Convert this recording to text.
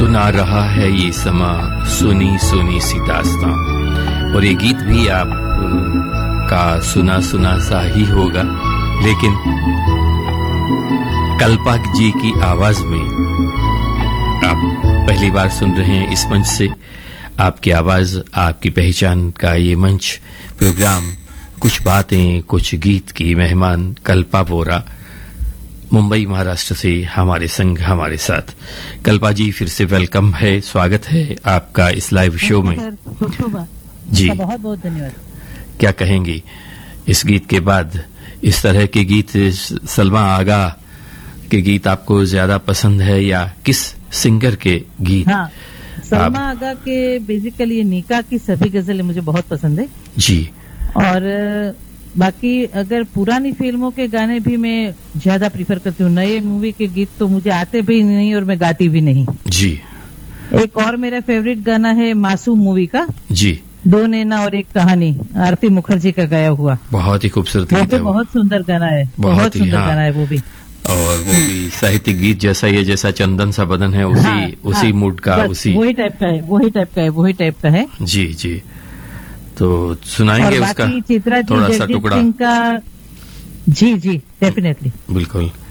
सुना रहा है ये समा, सुनी सुनी सी दास्तां। और ये गीत भी आप का सुना सुना सा ही होगा, लेकिन कल्पा जी की आवाज में आप पहली बार सुन रहे हैं इस मंच से। आपकी आवाज, आपकी पहचान का ये मंच प्रोग्राम कुछ बातें कुछ गीत की मेहमान कल्पा वोरा मुंबई महाराष्ट्र से हमारे संग हमारे साथ। कल्पा जी फिर से वेलकम है, स्वागत है आपका इस लाइव शो में। जी बहुत बहुत धन्यवाद। क्या कहेंगी इस गीत के बाद? इस तरह के गीत, सलमा आगा के गीत आपको ज्यादा पसंद है या किस सिंगर के गीत? हाँ, सलमा आगा के बेसिकली नीका की सभी गजलें मुझे बहुत पसंद है जी। और बाकी अगर पुरानी फिल्मों के गाने भी मैं ज्यादा प्रीफर करती हूँ। नए मूवी के गीत तो मुझे आते भी नहीं और मैं गाती भी नहीं जी। एक और मेरा फेवरेट गाना है मासूम मूवी का, जी, दो नैना और एक कहानी, आरती मुखर्जी का गाया हुआ। बहुत ही खूबसूरत वो गीत भी है। बहुत सुंदर गाना है, बहुत बहुत ही, सुंदर हाँ। गाना है वो भी। और वो भी साहित्यिक गीत जैसा ही है, जैसा चंदन सा बदन है, उसी मूड का, उसी वही टाइप का है। जी जी। तो सुनाएंगे उसका चित्रा थोड़ा सा टुकड़ा? का जी डेफिनेटली। बिल्कुल।